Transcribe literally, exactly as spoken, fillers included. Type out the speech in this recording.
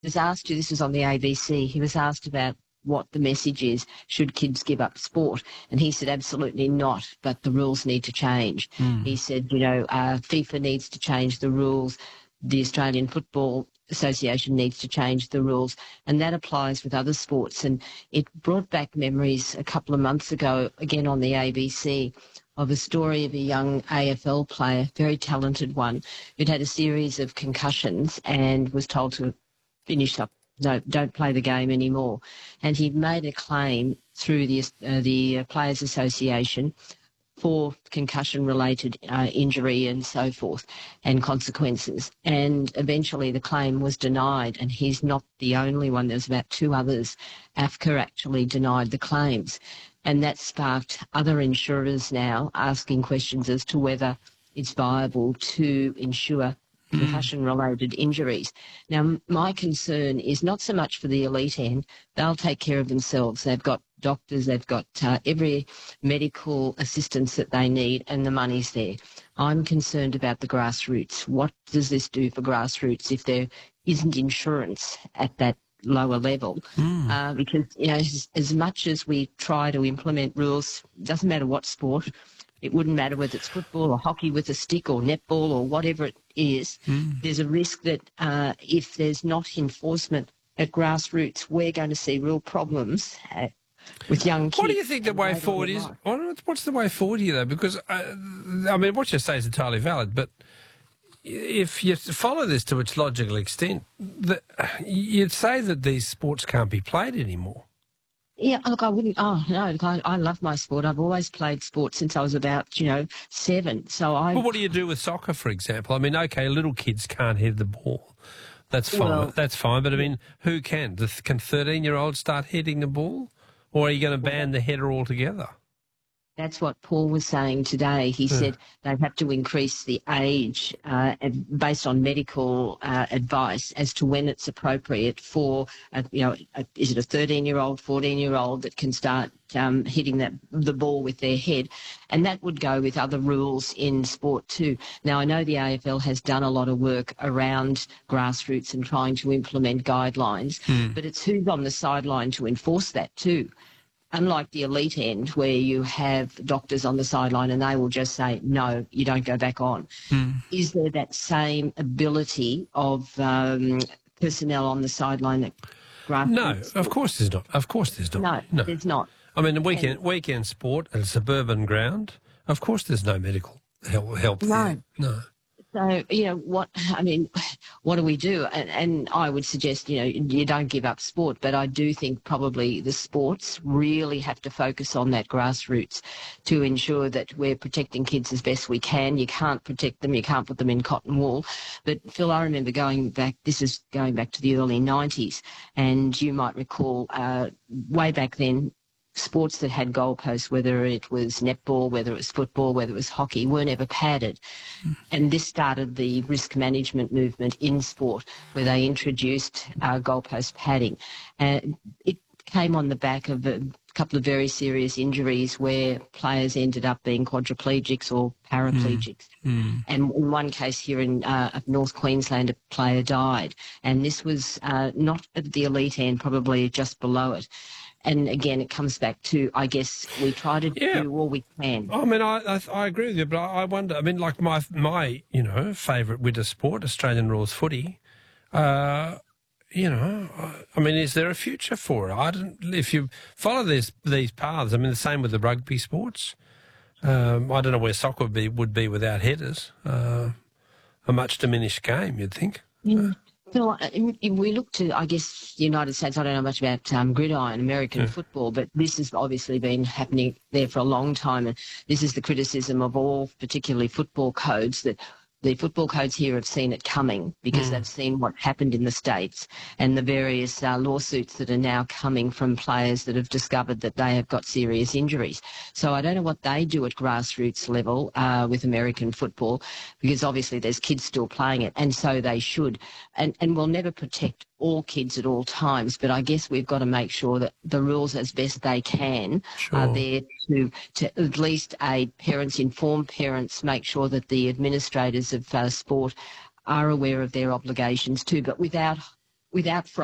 was asked, this was on the A B C, he was asked about what the message is, should kids give up sport? And he said, absolutely not, but the rules need to change. Mm. He said, you know, uh, FIFA needs to change the rules, the Australian Football Association needs to change the rules, and that applies with other sports. And it brought back memories a couple of months ago, again on the A B C, of a story of a young A F L player, very talented one, who'd had a series of concussions and was told to finish up, no, don't play the game anymore. And he made a claim through the, uh, the Players Association for concussion-related uh, injury and so forth and consequences. And eventually the claim was denied, and he's not the only one. There's about two others. A F C A actually denied the claims. And that sparked other insurers now asking questions as to whether it's viable to insure concussion-related injuries. Now, my concern is not so much for the elite end. They'll take care of themselves. They've got doctors, they've got uh, every medical assistance that they need, and the money's there. I'm concerned about the grassroots. What does this do for grassroots if there isn't insurance at that lower level? Mm. Uh, because, you know, as, as much as we try to implement rules, it doesn't matter what sport, it wouldn't matter whether it's football or hockey with a stick or netball or whatever it is. Mm. There's a risk that uh, if there's not enforcement at grassroots, we're going to see real problems uh, with young kids. What do you think the way forward is? What's the way forward here, though? Because, uh, I mean, what you say is entirely valid, but if you follow this to its logical extent, the, you'd say that these sports can't be played anymore. Yeah, look, I wouldn't, oh, no, look, I, I love my sport. I've always played sport since I was about, you know, seven. So I. Well, what do you do with soccer, for example? I mean, okay, little kids can't head the ball. That's fine. Well, That's fine. But, I mean, who can? Can thirteen-year-olds start heading the ball? Or are you going to ban the header altogether? That's what Paul was saying today. He yeah. said they'd have to increase the age uh, based on medical uh, advice as to when it's appropriate for, a, you know, a, is it a thirteen-year-old, fourteen-year-old that can start um, hitting that the ball with their head? And that would go with other rules in sport too. Now, I know the A F L has done a lot of work around grassroots and trying to implement guidelines, mm. but it's who's on the sideline to enforce that too. Unlike the elite end where you have doctors on the sideline and they will just say, no, you don't go back on. Mm. Is there that same ability of um, personnel on the sideline that grassroots? No, of course there's not. Of course there's not. No, no. there's not. I mean, weekend, and, weekend sport at a suburban ground, of course there's no medical help, help no. there. No. So, you know, what, I mean, what do we do? And, and I would suggest, you know, you don't give up sport, but I do think probably the sports really have to focus on that grassroots to ensure that we're protecting kids as best we can. You can't protect them, you can't put them in cotton wool. But, Phil, I remember going back, this is going back to the early nineties, and you might recall uh, way back then, sports that had goalposts, whether it was netball, whether it was football, whether it was hockey, weren't ever padded. Mm. And this started the risk management movement in sport, where they introduced uh, goalpost padding. And it came on the back of a couple of very serious injuries where players ended up being quadriplegics or paraplegics. Mm. Mm. And in one case here in uh, North Queensland, a player died. And this was uh, not at the elite end, probably just below it. And again, it comes back to, I guess, we try to yeah. do all we can. I mean, I, I I agree with you, but I wonder, I mean, like my, my you know, favourite winter sport, Australian rules footy, uh, you know, I mean, is there a future for it? I don't, if you follow this, these paths, I mean, the same with the rugby sports. Um, I don't know where soccer would be, would be without headers. Uh, a much diminished game, you'd think. Mm. Phil, we look to, I guess, the United States. I don't know much about um, gridiron, American yeah. football, but this has obviously been happening there for a long time. And this is the criticism of all, particularly football codes, that the football codes here have seen it coming because mm. they've seen what happened in the States and the various uh, lawsuits that are now coming from players that have discovered that they have got serious injuries. So I don't know what they do at grassroots level uh, with American football, because obviously there's kids still playing it, and so they should. And, and we'll never protect all kids at all times, but I guess we've got to make sure that the rules as best they can sure. are there to, to at least aid parents, inform parents, make sure that the administrators of uh, sport are aware of their obligations too, but without without